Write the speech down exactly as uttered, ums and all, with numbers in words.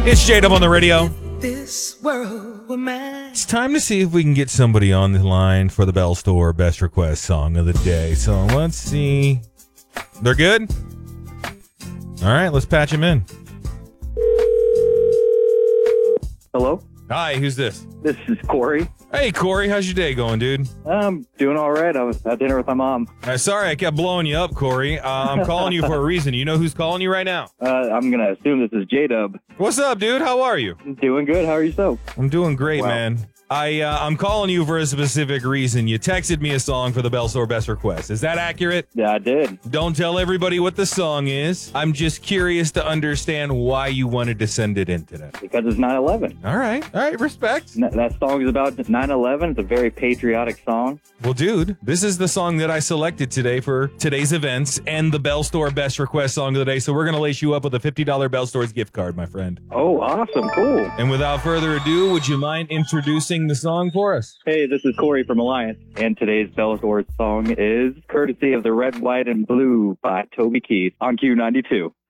It's J-Dub on the radio. This world were mine. It's time to see if we can get somebody on the line for the Bell Store Best Request Song of the Day. So let's see. They're good? All right, let's patch them in. Hello? Hi, who's this? This is Corey. Hey, Corey, how's your day going, dude? I'm doing all right. I was at dinner with my mom. Uh, sorry, I kept blowing you up, Corey. Uh, I'm calling you for a reason. You know who's calling you right now? Uh, I'm going to assume this is J-Dub. What's up, dude? How are you? Doing good. How are you so? I'm doing great, Wow. man. I, uh, I'm calling you for a specific reason. You texted me a song for the Bell Store Best Request. Is that accurate? Yeah, I did. Don't tell everybody what the song is. I'm just curious to understand why you wanted to send it in today. Because it's nine eleven. All right. All right. Respect. N- that song is about nine eleven. It's a very patriotic song. Well, dude, this is the song that I selected today for today's events and the Bell Store Best Request Song of the Day. So we're going to lace you up with a fifty dollars Bell Store's gift card, my friend. Oh, awesome. Cool. And without further ado, would you mind introducing the song for us? Hey, this is Corey from Alliance. And today's Bell Stores song is courtesy of the Red, White, and Blue by Toby Keith on Q ninety-two.